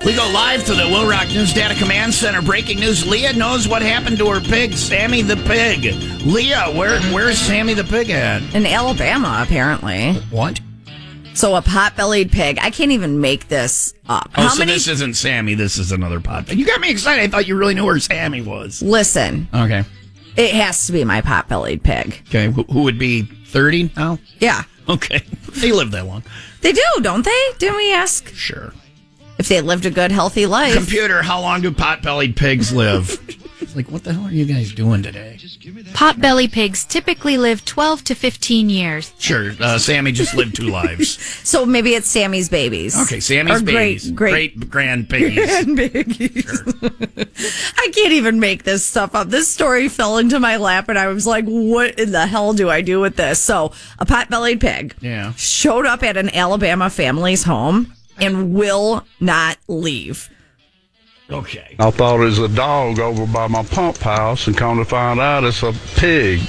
We go live to the Will Rock News Data Command Center. Breaking news. Leah knows what happened to her pig, Sammy the pig. Leah, where's Sammy the pig at? In Alabama, apparently. What? So a pot-bellied pig. I can't even make this up. Oh, this isn't Sammy. This is another pot. You got me excited. I thought you really knew where Sammy was. Listen. Okay. It has to be my pot-bellied pig. Okay. Who would be 30 now? Yeah. Okay. They live that long. They do, don't they? Didn't we ask? Sure. If they lived a good, healthy life. Computer, how long do pot-bellied pigs live? It's like, what the hell are you guys doing today? Pot-belly pigs typically live 12 to 15 years. Sure. Sammy just lived 2 lives. So maybe it's Sammy's babies. Okay, Sammy's or babies. Great grand piggies. Grand piggies. Sure. I can't even make this stuff up. This story fell into my lap, and I was like, what in the hell do I do with this? So a pot-bellied pig showed up at an Alabama family's home and will not leave. Okay. I thought it was a dog over by my pump house, and come to find out it's a pig.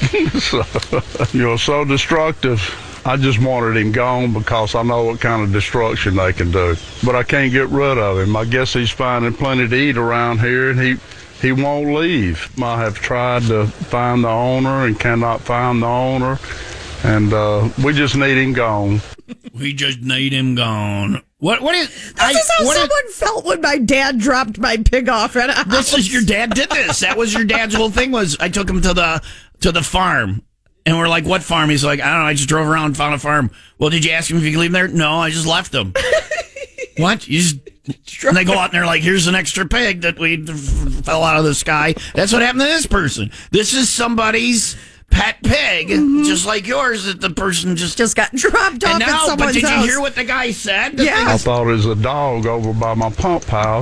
So destructive. I just wanted him gone because I know what kind of destruction they can do. But I can't get rid of him. I guess he's finding plenty to eat around here, and he won't leave. I have tried to find the owner and cannot find the owner, and we just need him gone. We just need him gone. What is... This is how someone felt when my dad dropped my pig off at a house. This is your dad did this. That was your dad's whole thing was I took him to the farm. And we're like, what farm? He's like, I don't know. I just drove around and found a farm. Well, did you ask him if you could leave him there? No, I just left him. What? You just... And they go out and they're like, here's an extra pig that we fell out of the sky. That's what happened to this person. This is somebody's pet pig, just like yours, that the person just got dropped off at someone's house. But did you hear what the guy said? Yeah. I thought it was a dog over by my pump house.